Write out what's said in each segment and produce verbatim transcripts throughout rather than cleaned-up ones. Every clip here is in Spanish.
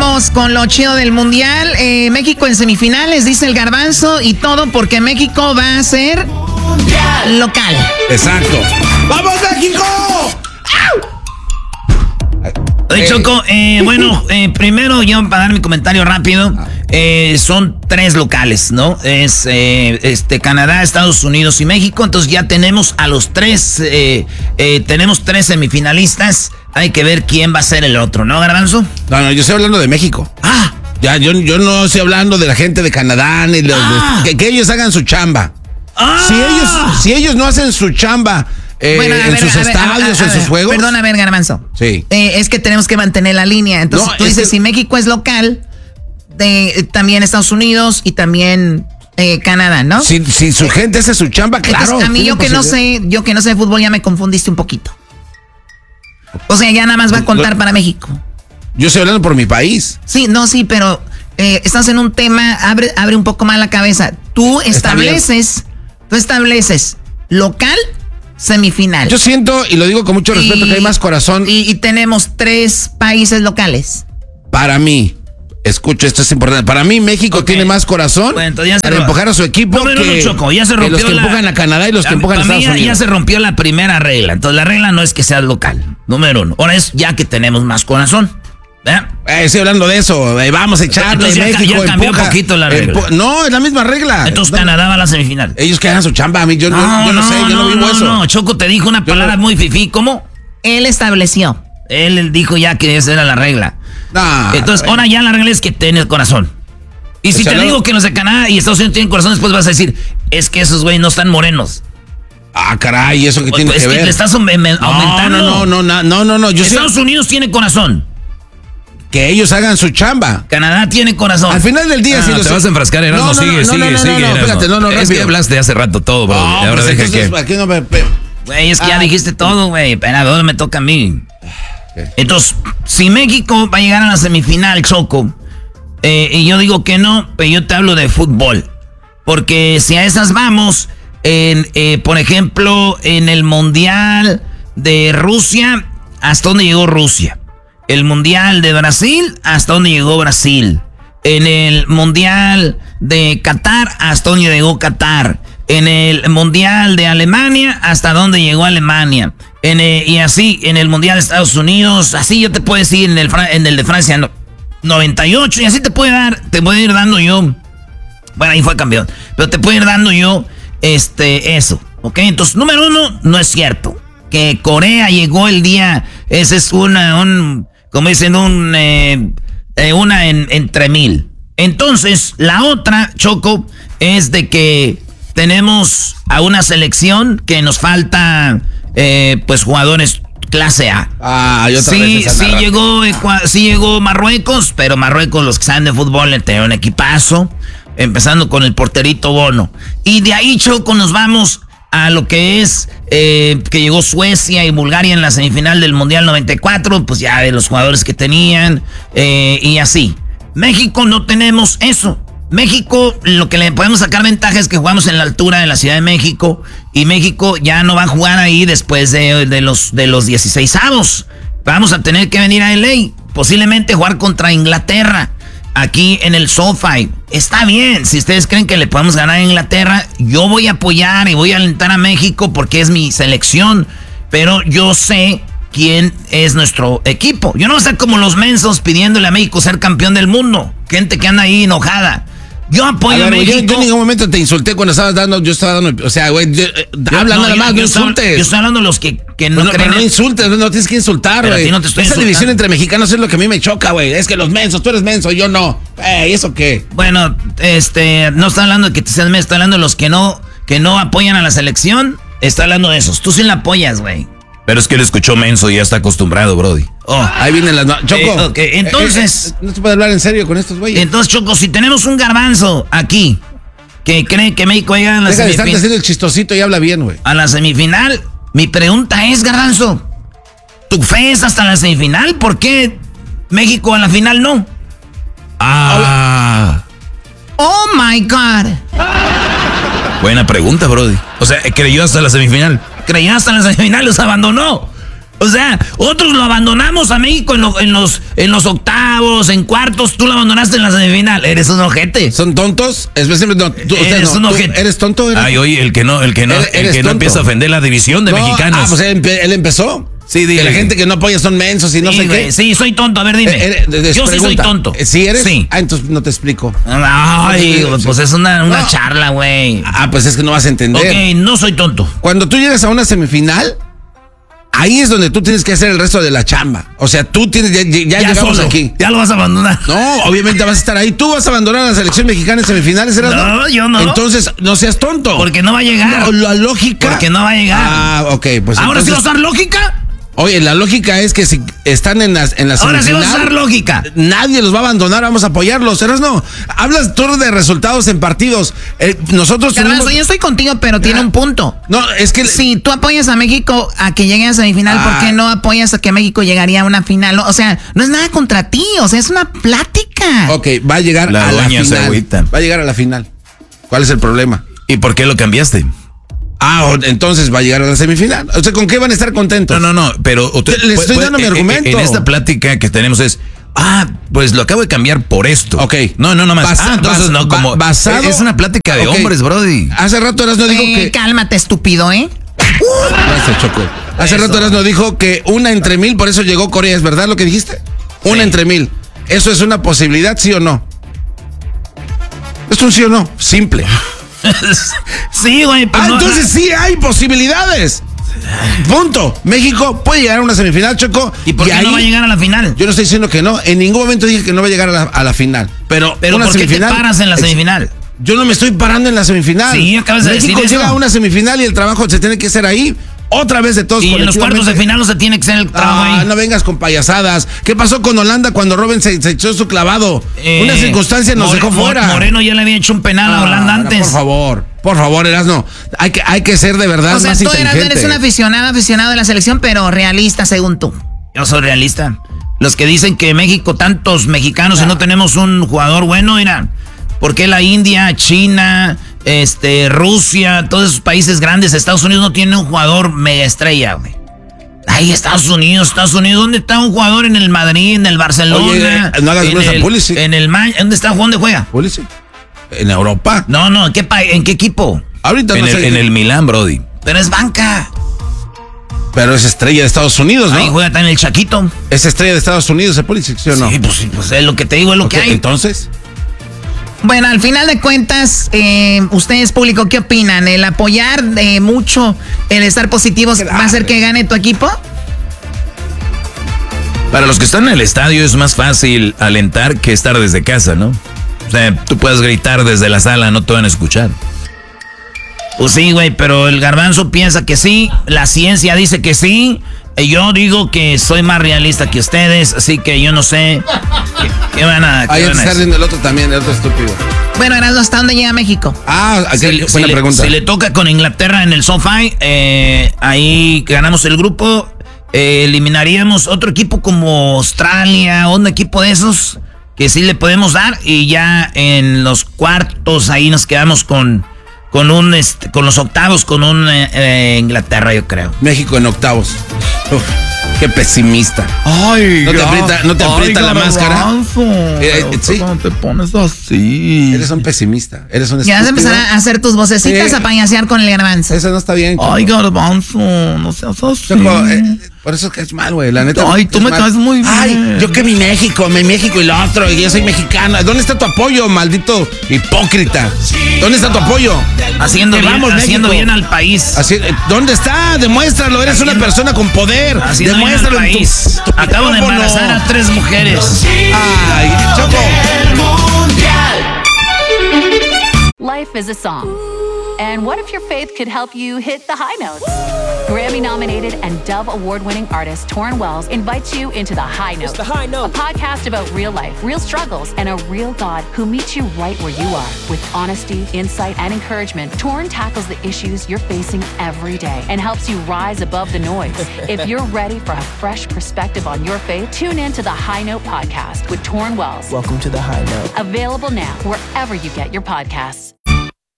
vamos con lo chido del mundial. Eh, México en semifinales, dice el Garbanzo, y todo porque México va a ser local. Exacto. ¡Vamos, México! Oye, Choco, eh, bueno, eh, primero yo para dar mi comentario rápido, eh, son tres locales, ¿no? Es eh, este Canadá, Estados Unidos y México, entonces ya tenemos a los tres, eh, eh, tenemos tres semifinalistas, hay que ver quién va a ser el otro, ¿no, Garbanzo? No, no, yo estoy hablando de México. Ah. Ya, yo, yo no estoy hablando de la gente de Canadá, ni los, Ah. de, que, que ellos hagan su chamba. Ah. Si ellos, si ellos no hacen su chamba eh, Bueno, a en ver, sus a ver, estadios, a- a- a en sus ver, juegos. Perdón, a ver, Garbanzo. Sí. Eh, es que tenemos que mantener la línea. Entonces No, tú es dices, que- si México es local, de, también Estados Unidos y también eh, Canadá, ¿no? Si, si su gente hace su chamba, claro. Entonces, a mí tiene yo que no posibilidad. sé, yo que no sé de fútbol ya me confundiste un poquito. O sea, ya nada más va a contar para México. Yo estoy hablando por mi país. Sí, no, sí, pero eh, estás en un tema, abre, abre un poco más la cabeza. Tú Está bien. estableces, tú estableces local, semifinal. Yo siento, y lo digo con mucho respeto, Y- que hay más corazón Y, y tenemos tres países locales. para mí. Escucha, esto es importante. Para mí, México Ok. tiene más corazón Bueno, entonces ya se para ro- empujar a su equipo No, pero no, que, Choco, ya se que rompió los que la- empujan a Canadá y los que A- empujan a para mí Estados ya, Unidos. ya se rompió la primera regla. Entonces la regla no es que seas local, número uno. Ahora es ya que tenemos más corazón. ¿verdad? Eh, estoy hablando de eso. eh, vamos a echarle. Entonces ya ca- México ya cambió empuja, un poquito la regla. empu- no, es la misma regla. Entonces No, Canadá va a la semifinal. ellos que hagan su chamba. A mí, yo, yo- yo no, sé, yo no, vivo no, eso. no, Choco te dijo una palabra no- muy fifí. ¿Cómo? Él estableció. Él, él dijo ya que esa era la regla. Nah, Entonces bueno. ahora ya la regla es que tienes corazón. Y si O sea, te no- digo que los de Canadá y Estados Unidos tienen corazón, después vas a decir, es que esos güeyes no están morenos. Ah, caray, ¿eso qué tiene Pues que es que ver? le estás aume- me- aumentando. No, no, no, no, no, no. Yo sé Estados Unidos tiene corazón. que ellos hagan su chamba. Canadá tiene corazón. Al final del día, Ah, si los te vas a enfrascar, Erasmo, No, no, sigue, no, sigue, no, no, sigue, no, no, Erasmo. espérate, no, no, Es que rápido. hablaste hace rato todo, bro. No, y ahora pues deja entonces, que... aquí no me- pe- Güey, es que ya Ah. dijiste todo, güey. Espera, ¿dónde me toca a mí? Entonces, si México va a llegar a la semifinal, Choco, eh, y yo digo que no, pero yo te hablo de fútbol. Porque si a esas vamos, en, eh, por ejemplo, en el Mundial de Rusia, ¿hasta dónde llegó Rusia? El Mundial de Brasil, ¿hasta dónde llegó Brasil? En el Mundial de Qatar, ¿hasta dónde llegó Qatar? En el Mundial de Alemania, ¿hasta dónde llegó Alemania? En el- y así, en el Mundial de Estados Unidos, así yo te puedo decir, en el, Fra- en el de Francia, no, noventa y ocho, y así te puede dar, te puedo ir dando yo. Bueno, ahí fue campeón. Pero te puedo ir dando yo este, eso. ¿Ok? Entonces, número uno, no es cierto. Que Corea llegó el día. Ese es una, un, como dicen, un, eh, eh, una en, entre mil. Entonces, la otra, Choco, es de que tenemos a una selección que nos falta, eh, pues, jugadores clase A. Ah, y otra Sí, vez esa sí narrativa. llegó, Ecua- sí llegó Marruecos, pero Marruecos, los que saben de fútbol, le tenían un equipazo, empezando con el porterito Bono. Y de ahí, Choco, nos vamos a lo que es eh, que llegó Suecia y Bulgaria en la semifinal del Mundial noventa y cuatro, pues ya de los jugadores que tenían, eh, y así. México no tenemos eso. México, lo que le podemos sacar ventaja es que jugamos en la altura de la Ciudad de México, y México ya no va a jugar ahí después de, de los de los dieciseisavos. Vamos a tener que venir a L A, posiblemente jugar contra Inglaterra, aquí en el SoFi. Está bien, si ustedes creen que le podemos ganar a Inglaterra, yo voy a apoyar y voy a alentar a México porque es mi selección, pero yo sé quién es nuestro equipo. Yo no voy a ser como los mensos pidiéndole a México ser campeón del mundo, gente que anda ahí enojada. Yo apoyo A a, ver, güey, yo, México. yo en ningún momento te insulté cuando estabas dando, yo estaba dando, o sea, güey, yo, eh, Yo- habla no, nada yo- más, yo no estoy- insultes. Yo estoy hablando de los que, que no Pues no, creen. pero no en- insultes, no, no tienes que insultar, Pero a güey. ti no te estoy Esa insultando. división entre mexicanos es lo que a mí me choca, güey. Es que los mensos, tú eres menso, yo no. Ey, ¿eso qué? Bueno, este, no está hablando de que te seas medio, está hablando de los que no, que no apoyan a la selección. Está hablando de esos. Tú sí la apoyas, güey. Pero es que él escuchó menso y ya está acostumbrado, brody. Oh. Ahí vienen las... no- Choco. Eh, ok, entonces- eh, eh, no se puede hablar en serio con estos güeyes. Entonces, Choco, si tenemos un garbanzo aquí que cree que México llega a la, Deja de estarte semifin- haciendo el chistosito y habla bien, güey. a la semifinal, mi pregunta es, garbanzo, ¿tu fe es hasta la semifinal? ¿Por qué México a la final no? Ah, Oh my God. buena pregunta, brody. O sea, creyó hasta la semifinal. Creyó hasta la semifinal, los abandonó. O sea, otros lo abandonamos a México en, lo, en, los, en los octavos, en cuartos. Tú lo abandonaste en la semifinal. Eres un ojete. ¿Son tontos? Especialmente, no, tú, eres no, un tú, ojete. ¿Eres tonto? ¿Eres? Ay, oye, el que no, el que no, ¿Eres, el que no empieza a ofender la división de no, mexicanos. Ah, pues él, él empezó. Sí, dile. Que la gente que no apoya son mensos y no sí, sé güey, qué. sí, soy tonto. A ver, dime. Eh, eh, Yo sí soy tonto. ¿Sí eres? Sí. Ah, entonces no te explico. Ay, No, pues es una, una no. charla, güey. Ah, pues es que no vas a entender. Ok, no soy tonto. Cuando tú llegas a una semifinal, ahí es donde tú tienes que hacer el resto de la chamba. O sea, tú tienes, ya, ya, ya llegamos solo, aquí. Ya lo vas a abandonar. No, obviamente vas a estar ahí. Tú vas a abandonar a la selección mexicana en semifinales, ¿eras? No, yo no. Entonces, no seas tonto. Porque no va a llegar. No, la lógica. Porque no va a llegar. Ah, ok, pues ¿Ahora entonces, sí vas a usar lógica? Oye, la lógica es que si están en las en la Ahora sí semifinal, vas a usar lógica. nadie los va a abandonar, vamos a apoyarlos. ¿Eras no? Hablas tú de resultados en partidos. Eh, nosotros Garbanzo, tenemos... yo estoy contigo, pero tiene Ah. un punto. No, es que... Si tú apoyas a México a que llegue a semifinal, Ah. ¿por qué no apoyas a que México llegaría a una final? O sea, no es nada contra ti, o sea, es una plática. Ok, va a llegar La a la doña se final. agüita. Va a llegar a la final. ¿Cuál es el problema? ¿Y por qué lo cambiaste? Ah, o- entonces va a llegar a la semifinal. O sea, ¿con qué van a estar contentos? No, no, no, pero usted- Le estoy puede- dando mi eh, eh, argumento. En esta plática que tenemos es, ah, pues lo acabo de cambiar por esto. Ok. No, no, no más. Basa- ah, entonces bas- no, como ba- basado- es una plática de Ok. hombres, brody. Hace rato Erasno dijo Eh, que... Cálmate, estúpido, ¿eh? Gracias, Choco. Hace Eso. rato Erasno dijo que una entre mil, por eso llegó Corea. ¿Es verdad lo que dijiste? Una Sí. entre mil. ¿Eso es una posibilidad, sí o no? ¿Es un sí o no? Simple. Sí, güey. Pues Ah, no- entonces sí hay posibilidades. Punto. México puede llegar a una semifinal, Choco. ¿Y por qué ahí, no va a llegar a la final? Yo no estoy diciendo que no. En ningún momento dije que no va a llegar a la, a la final. Pero, Pero una ¿por qué te semifinal. paras en la semifinal? Yo no me estoy parando en la semifinal. Sí, acabas de México decir llega eso. a una semifinal y el trabajo se tiene que hacer ahí. Otra vez de todos. Y en los cuartos de colectivamente. final no se tiene que ser el trabajo Ah, ahí. no vengas con payasadas. ¿Qué pasó con Holanda cuando Robben se, se echó su clavado? Eh, Una circunstancia nos More- dejó Mo- fuera. Moreno ya le había hecho un penal a Ah, Holanda antes. Por favor, por favor, Erasno. Hay que, hay que ser de verdad O sea, más tú eras, inteligente. eres un aficionado, aficionado de la selección, pero realista según tú. Yo soy realista. Los que dicen que México, tantos mexicanos y no tenemos un jugador bueno, mira, ¿por qué la India, China, este, Rusia, todos esos países grandes, Estados Unidos no tiene un jugador mega estrella, güey? Ay, Estados Unidos, Estados Unidos, ¿dónde está un jugador en el Madrid, en el Barcelona? Oye, eh, no hagas en menos a el, Pulisic. En el Ma- ¿dónde está? ¿Dónde juega? Pulisic. En Europa. No, no, ¿en qué, pa- ¿en qué equipo? Ahorita En no el, sé. en el Milán, brody. Pero es banca. Pero es estrella de Estados Unidos, ¿no? Ahí juega también el Chaquito. Es estrella de Estados Unidos, el Pulisic, ¿sí o no? Sí, pues, sí, pues es lo que te digo, es lo Ok, que hay. entonces. Bueno, al final de cuentas, eh, ustedes, público, ¿qué opinan? ¿El apoyar eh, mucho, el estar positivos, va a hacer que gane tu equipo? Para los que están en el estadio es más fácil alentar que estar desde casa, ¿no? O sea, tú puedes gritar desde la sala, no te van a escuchar. Pues sí, güey, pero el Garbanzo piensa que sí, la ciencia dice que sí, y yo digo que soy más realista que ustedes, así que yo no sé qué, qué van a... qué Ahí van a está decir. riendo el otro también, el otro estúpido. Bueno, Erasmo, ¿hasta dónde llega México? Ah, Si, aquel- le- buena si le- pregunta. si le toca con Inglaterra en el SoFi, eh, ahí ganamos el grupo, eh, eliminaríamos otro equipo como Australia, un equipo de esos que sí le podemos dar, y ya en los cuartos ahí nos quedamos con, con un este, con los octavos, con un eh, eh, Inglaterra, yo creo. México en octavos. Uf, qué pesimista. Ay, ¿No te aprieta- no te aprieta la máscara? Eh, eh, sí. ¿Cómo te pones así? Eres un pesimista. Eres un Ya vas a estúpido. empezar a hacer tus vocecitas Sí. a payasear con el Garbanzo. Eso no está bien. Choco. Ay, Garbanzo, no seas así. Choco, eh, por eso caes mal, güey. La neta. Ay, tú es me mal. caes muy bien. Ay, yo que mi México, mi México y lo otro, y yo soy mexicano. ¿Dónde está tu apoyo, maldito hipócrita? ¿Dónde está tu apoyo? Haciendo, Que bien, vamos, haciendo México. bien al país. Así, eh, ¿dónde está? Demuéstralo. Eres una Haciendo- persona con poder. Haciendo bien al Demuéstralo en tu- país. tu Acabo de micrófono. embarazar a tres mujeres. Ay, Choco. Life is a song. And what if your faith could help you hit the high notes? Grammy-nominated and Dove Award-winning artist Torrin Wells invites you into The High Note, The High Note. a podcast about real life, real struggles, and a real God who meets you right where you are. With honesty, insight, and encouragement, Torrin tackles the issues you're facing every day and helps you rise above the noise. If you're ready for a fresh perspective on your faith, tune in to The High Note podcast with Torrin Wells. Welcome to the High Note. Available now wherever you get your podcasts.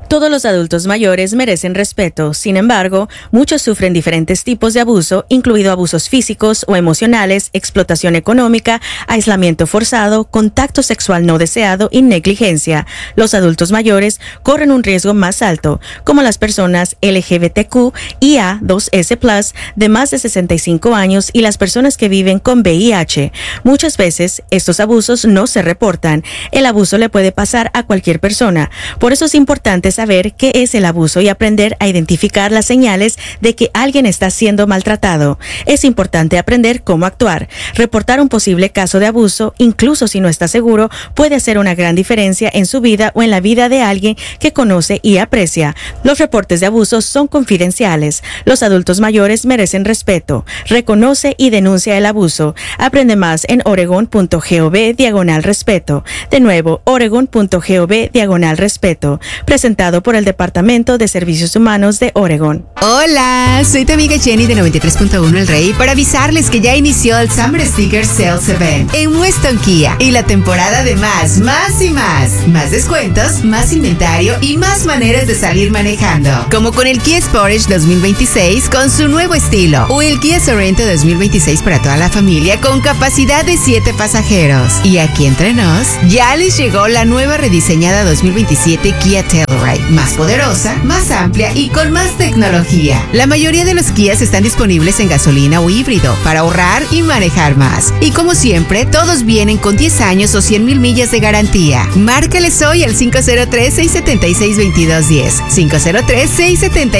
Todos los adultos mayores merecen respeto. Sin embargo, muchos sufren diferentes tipos de abuso, incluido abusos físicos o emocionales, explotación económica, aislamiento forzado, contacto sexual no deseado y negligencia. Los adultos mayores corren un riesgo más alto, como las personas L G B T Q I A dos S plus, de más de sesenta y cinco años y las personas que viven con V I H. Muchas veces, estos abusos no se reportan. El abuso le puede pasar a cualquier persona. Por eso es importante saber qué es el abuso y aprender a identificar las señales de que alguien está siendo maltratado. Es importante aprender cómo actuar. Reportar un posible caso de abuso, incluso si no está seguro, puede hacer una gran diferencia en su vida o en la vida de alguien que conoce y aprecia. Los reportes de abuso son confidenciales. Los adultos mayores merecen respeto. Reconoce y denuncia el abuso. Aprende más en oregon.gov diagonal respeto. De nuevo, oregon.gov diagonal respeto. Presentado por el Departamento de Servicios Humanos de Oregon. Hola, soy tu amiga Jenny de noventa y tres punto uno El Rey para avisarles que ya inició el Summer Sticker Sales Event en Weston Kia y la temporada de más, más y más. Más descuentos, más inventario y más maneras de salir manejando. Como con el Kia Sportage dos mil veintiséis con su nuevo estilo o el Kia Sorento dos mil veintiséis para toda la familia con capacidad de siete pasajeros. Y aquí entre nos, ya les llegó la nueva rediseñada dos mil veintisiete Kia Telluride, más poderosa, más amplia y con más tecnología. La mayoría de los Kias están disponibles en gasolina o híbrido para ahorrar y manejar más. Y como siempre, todos vienen con diez años o cien mil millas de garantía. Márcales hoy al cinco cero tres, seis siete seis, dos dos uno cero, cinco cero tres, seis siete